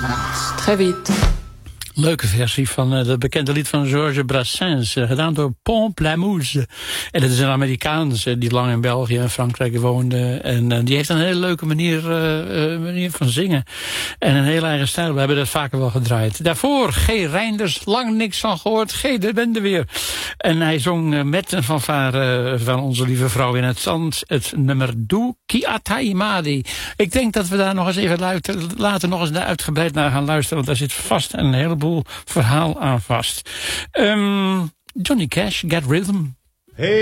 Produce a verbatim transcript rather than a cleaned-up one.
Très vite. Leuke versie van uh, het bekende lied van Georges Brassens, uh, gedaan door Pamplemousse. En dat is een Amerikaans uh, die lang in België en Frankrijk woonde. En uh, die heeft een hele leuke manier, uh, uh, manier van zingen. En een hele eigen stijl. We hebben dat vaker wel gedraaid. Daarvoor G. Reinders, lang niks van gehoord. G. de bende weer. En hij zong uh, met een fanfare uh, van onze lieve vrouw in het zand het nummer Doe Ki Atai Madi. Ik denk dat we daar nog eens even luid, later nog eens uitgebreid naar gaan luisteren. Want daar zit vast een heleboel verhaal aan vast. Um, Johnny Cash, Get Rhythm. Hey.